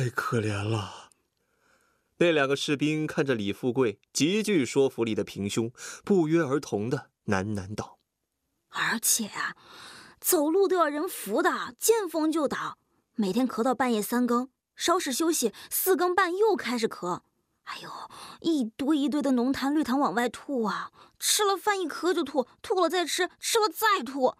太可怜了。那两个士兵看着李富贵极具说服力的平胸，不约而同的喃喃道：“ 而且啊，走路都要人扶的，见风就倒，每天咳到半夜3更，稍事休息4更半又开始咳。哎呦，一堆一堆的浓痰绿痰往外吐啊！吃了饭一咳就吐，吐了再吃，吃了再吐。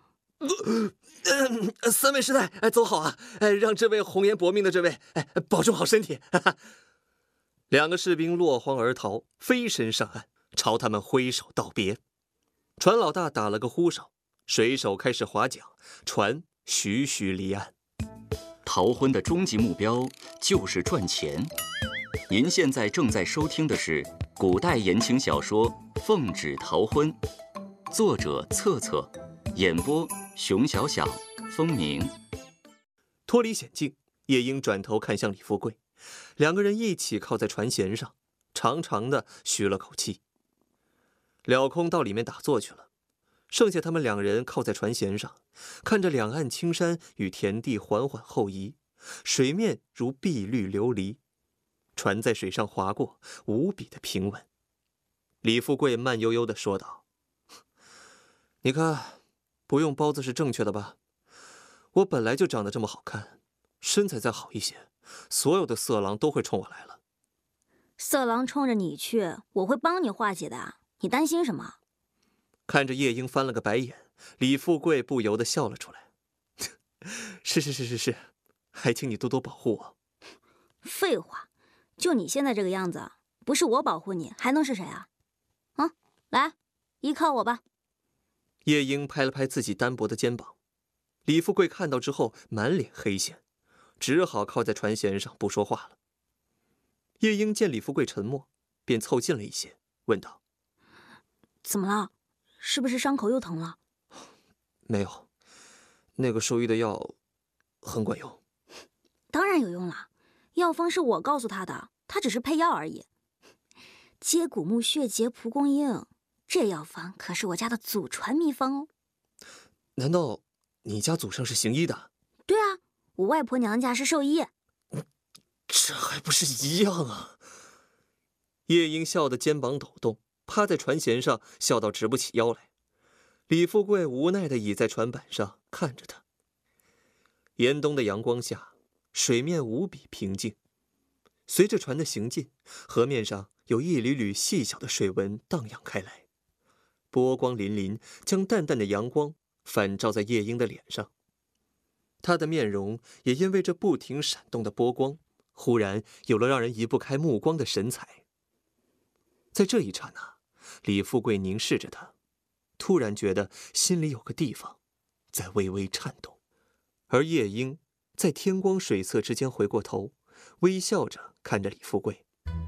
三位师太，走好啊！让这位红颜薄命的这位，保重好身体。两个士兵落荒而逃，飞身上岸，朝他们挥手道别。船老大打了个呼哨，水手开始划桨，船徐徐离岸。 逃婚的终极目标就是赚钱。您现在正在收听的是古代言情小说《奉旨逃婚》，作者策策，演播熊小小、风鸣。 脱离险境，夜莺转头看向李富贵，两个人一起靠在船舷上，长长的吁了口气。了空到里面打坐去了，剩下他们两人靠在船舷上，看着两岸青山与田地缓缓后移，水面如碧绿琉璃，船在水上划过，无比的平稳。李富贵慢悠悠地说道：“你看，不用包子是正确的吧？我本来就长得这么好看，身材再好一些，所有的色狼都会冲我来了。 色狼冲着你去，我会帮你化解的，你担心什么？” 看着夜莺翻了个白眼，李富贵不由得笑了出来。是，还请你多多保护我。 废话，就你现在这个样子，不是我保护你，还能是谁啊？来，依靠我吧。 夜莺拍了拍自己单薄的肩膀，李富贵看到之后满脸黑线，只好靠在船舷上不说话了。夜莺见李富贵沉默，便凑近了一些，问道：“ 怎么了？是不是伤口又疼了？”“ 没有，那个兽医的药很管用。”“ 当然有用了，药方是我告诉他的，他只是配药而已。接骨木、血结、蒲公英，这药方可是我家的祖传秘方哦。”“ 难道你家祖上是行医的？”“ 对啊，我外婆娘家是兽医。”“ 这还不是一样啊！”夜莺笑得肩膀抖动，趴在船舷上笑到直不起腰来。李富贵无奈地倚在船板上看着他。严冬的阳光下，水面无比平静。随着船的行进，河面上有一缕缕细小的水纹荡漾开来，波光粼粼，将淡淡的阳光反照在夜莺的脸上。他的面容也因为这不停闪动的波光，忽然有了让人移不开目光的神采。在这一刹那，李富贵凝视着他，突然觉得心里有个地方在微微颤动。而夜莺在天光水色之间回过头，微笑着看着李富贵。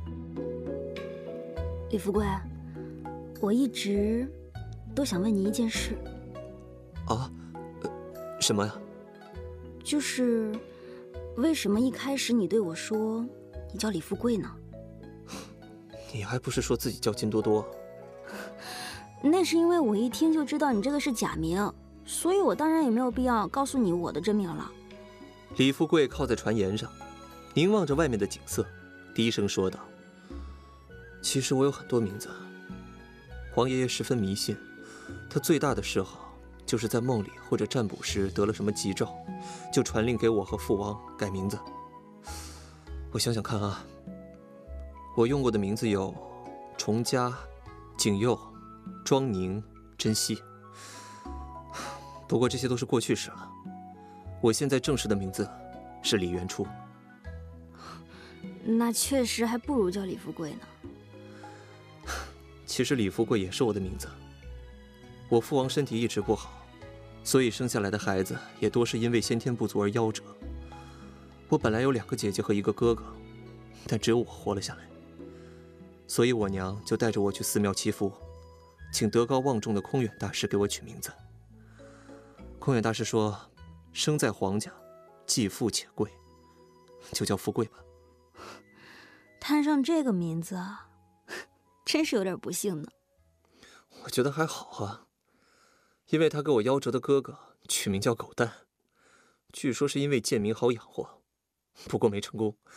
“李富贵，我一直都想问你一件事。”“ 啊？什么呀？”“ 就是为什么一开始你对我说你叫李富贵呢？”“ 你还不是说自己叫金多多？”“ 那是因为我一听就知道你这个是假名，所以我当然也没有必要告诉你我的真名了。” 李富贵靠在船沿上，凝望着外面的景色，低声说道：“其实我有很多名字。黄爷爷十分迷信，他最大的嗜好就是在梦里或者占卜时得了什么吉兆，就传令给我和父王改名字。我想想看啊，我用过的名字有崇嘉、景佑、庄宁、珍惜。不过这些都是过去式了。我现在正式的名字是李元初。”“ 那确实还不如叫李富贵呢。”“ 其实李富贵也是我的名字。我父王身体一直不好，所以生下来的孩子也多是因为先天不足而夭折。我本来有2个姐姐和1个哥哥，但只有我活了下来。所以我娘就带着我去寺庙祈福，请德高望重的空远大师给我取名字。空远大师说，生在皇家，既富且贵，就叫富贵吧。”“ 摊上这个名字，真是有点不幸呢。”“ 我觉得还好啊，因为他给我夭折的哥哥取名叫狗蛋，据说是因为贱民好养活，不过没成功，